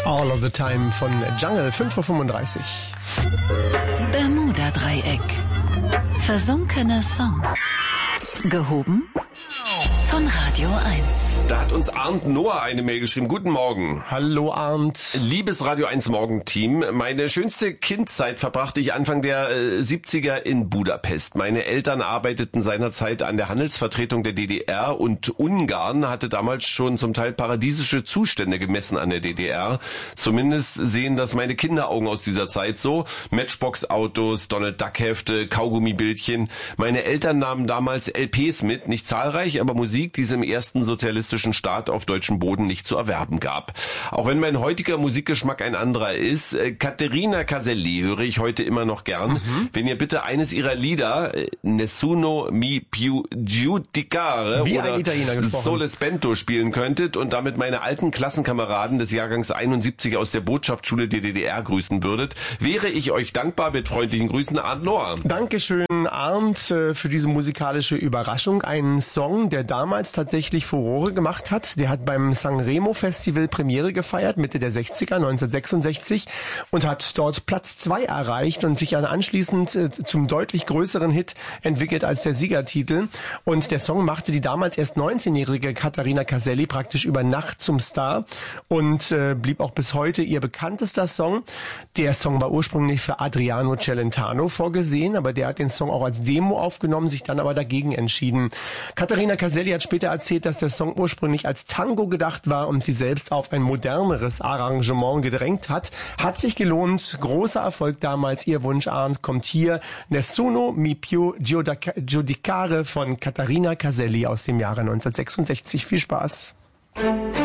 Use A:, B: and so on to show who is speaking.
A: All of the Time von Jungle, 5:35 Uhr.
B: Bermuda-Dreieck. Versunkene Songs. Gehoben von Radio 1.
C: Da hat uns Arndt Noah eine Mail geschrieben. Guten Morgen.
A: Hallo Arndt.
C: Liebes Radio 1 Morgenteam, meine schönste Kindzeit verbrachte ich Anfang der 70er in Budapest. Meine Eltern arbeiteten seinerzeit an der Handelsvertretung der DDR und Ungarn hatte damals schon zum Teil paradiesische Zustände gemessen an der DDR. Zumindest sehen das meine Kinderaugen aus dieser Zeit so. Matchbox-Autos, Donald Duck-Hefte, Kaugummibildchen. Meine Eltern nahmen damals LPs mit, nicht zahlreich, aber Musik, die es im ersten sozialistischen Staat auf deutschem Boden nicht zu erwerben gab. Auch wenn mein heutiger Musikgeschmack ein anderer ist, Caterina Caselli höre ich heute immer noch gern. Wenn ihr bitte eines ihrer Lieder, Nessuno mi più giudicare
A: Wie
C: oder
A: ein Italiener gesprochen.
C: Sole Spento spielen könntet und damit meine alten Klassenkameraden des Jahrgangs 71 aus der Botschaftsschule der DDR grüßen würdet, wäre ich euch dankbar. Mit freundlichen Grüßen, Arndt Noah.
A: Dankeschön, Arndt, für diese musikalische Überraschung. Ein Song, der damals tatsächlich Furore gemacht hat. Der hat beim Sanremo Festival Premiere gefeiert, Mitte der 60er, 1966, und hat dort Platz 2 erreicht und sich dann anschließend zum deutlich größeren Hit entwickelt als der Siegertitel. Und der Song machte die damals erst 19-jährige Caterina Caselli praktisch über Nacht zum Star und blieb auch bis heute ihr bekanntester Song. Der Song war ursprünglich für Adriano Celentano vorgesehen, aber der hat den Song auch als Demo aufgenommen, sich dann aber dagegen entschieden. Caterina Caselli hat später erzählt, dass der Song ursprünglich als Tango gedacht war und sie selbst auf ein moderneres Arrangement gedrängt hat. Hat sich gelohnt. Großer Erfolg damals. Ihr Wunsch, Arndt, kommt hier. Nessuno mi più giudicare von Caterina Caselli aus dem Jahre 1966. Viel Spaß.